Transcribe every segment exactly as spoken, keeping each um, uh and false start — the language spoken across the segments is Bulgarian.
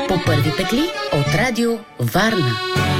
По първи петли от Радио Варна.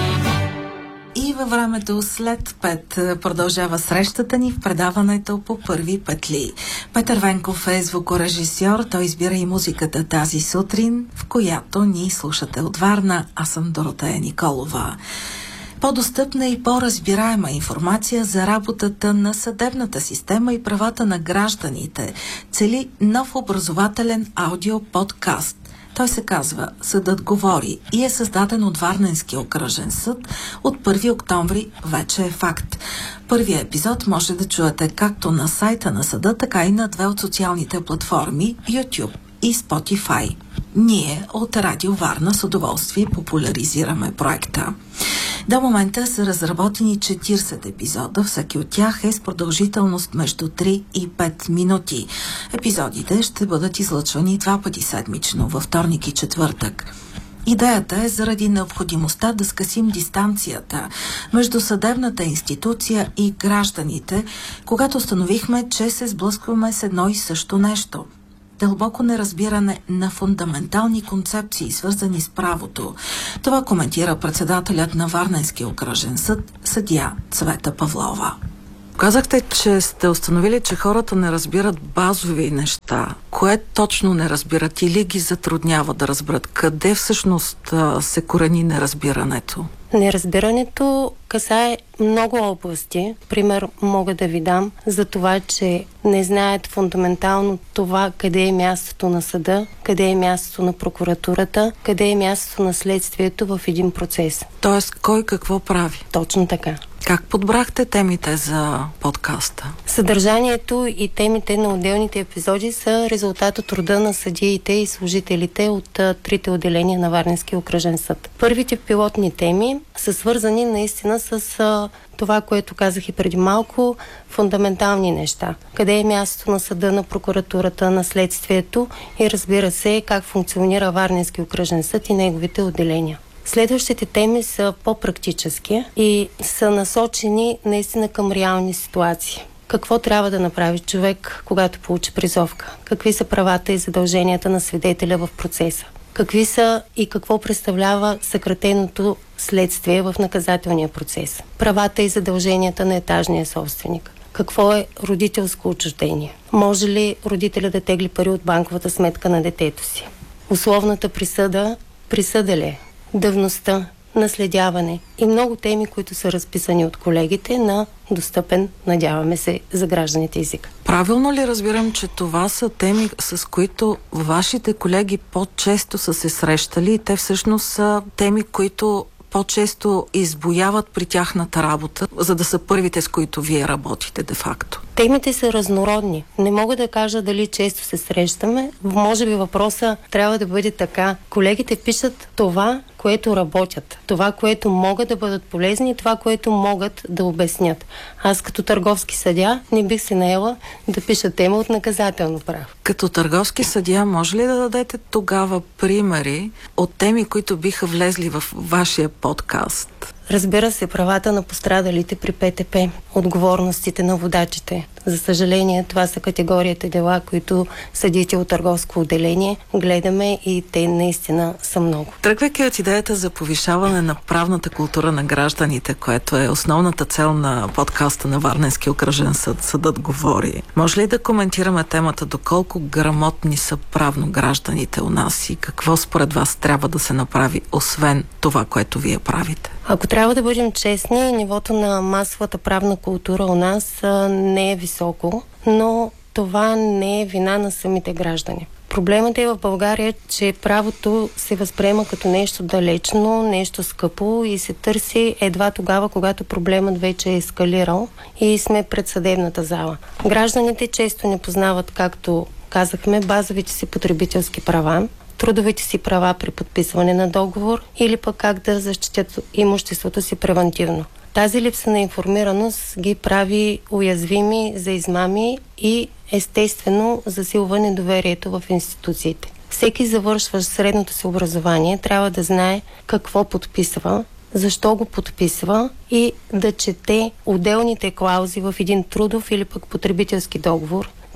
И във времето след пет продължава срещата ни в предаването По първи петли. Петър Венков е звукорежисьор. Той избира и музиката тази сутрин, в която ни слушате от Варна. Аз съм Доротея Николова. По-достъпна и по-разбираема информация за работата на съдебната система и правата на гражданите цели нов образователен аудиоподкаст. Той се казва "Съдът говори" и е създаден от Варненския окръжен съд. От първи октомври вече е факт. Първият епизод може да чуете както на сайта на съда, така и на две от социалните платформи YouTube и Spotify. Ние от Радио Варна с удоволствие популяризираме проекта. До момента са разработени четиридесет епизода, всеки от тях е с продължителност между три и пет минути. Епизодите ще бъдат излъчвани два пъти седмично, във вторник и четвъртък. Идеята е заради необходимостта да скъсим дистанцията между съдебната институция и гражданите, когато установихме, че се сблъскваме с едно и също нещо – дълбоко неразбиране на фундаментални концепции, свързани с правото. Това коментира председателят на Варненския окръжен съд, съдия Цвета Павлова. Казахте, че сте установили, че хората не разбират базови неща. Кое точно не разбират или ги затруднява да разберат? Къде всъщност се корени неразбирането? Неразбирането касае много области. Пример мога да ви дам за това, че не знаят фундаментално това къде е мястото на съда, къде е мястото на прокуратурата, къде е мястото на следствието в един процес. Тоест, кой какво прави? Точно така. Как подбрахте темите за подкаста? Съдържанието и темите на отделните епизоди са резултат от труда на съдиите и служителите от а, трите отделения на Варненския окръжен съд. Първите пилотни теми са свързани наистина с а, това, което казах и преди малко, фундаментални неща. Къде е мястото на съда, на прокуратурата, на следствието и разбира се как функционира Варненския окръжен съд и неговите отделения. Следващите теми са по-практически и са насочени наистина към реални ситуации. Какво трябва да направи човек, когато получи призовка? Какви са правата и задълженията на свидетеля в процеса? Какви са и какво представлява съкратеното следствие в наказателния процес? Правата и задълженията на етажния собственик? Какво е родителско отчуждение? Може ли родителя да тегли пари от банковата сметка на детето си? Условната присъда, присъда ли е? Давността, наследяване и много теми, които са разписани от колегите на достъпен, надяваме се, за гражданите език. Правилно ли разбирам, че това са теми, с които вашите колеги по-често са се срещали и те всъщност са теми, които по-често избояват при тяхната работа, за да са първите, с които вие работите де-факто? Темите са разнородни. Не мога да кажа дали често се срещаме. Може би въпроса трябва да бъде така. Колегите пишат това, което работят. Това, което могат да бъдат полезни и това, което могат да обяснят. Аз като търговски съдия не бих се наела да пиша тема от наказателно право. Като търговски съдия може ли да дадете тогава примери от теми, които биха влезли в вашия подкаст? Разбира се, правата на пострадалите при Пе Те Пе, отговорностите на водачите. За съжаление, това са категорията дела, които съдите от търговско отделение гледаме и те наистина са много. Тръгвайки от идеята за повишаване на правната култура на гражданите, което е основната цел на подкаста на Варненския окръжен съд, Съдът говори. Може ли да коментираме темата доколко грамотни са правно гражданите у нас и какво според вас трябва да се направи, освен това, което вие правите? Ако трябва да бъдем честни, нивото на масовата правна култура у нас а, не е високо, но това не е вина на самите граждани. Проблемът е в България, че правото се възприема като нещо далечно, нещо скъпо и се търси едва тогава, когато проблемът вече е ескалирал и сме пред съдебната зала. Гражданите често не познават, както казахме, базовите си потребителски права, трудовите си права при подписване на договор или пък как да защитят имуществото си превантивно. Тази липса на информираност ги прави уязвими за измами и естествено засилва недоверието в институциите. Всеки завършващ средното си образование трябва да знае какво подписва, защо го подписва и да чете отделните клаузи в един трудов или пък потребителски договор,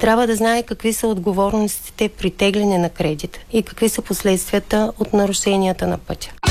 трябва да знае какви са отговорностите при тегляне на кредит и какви са последствията от нарушенията на пътя.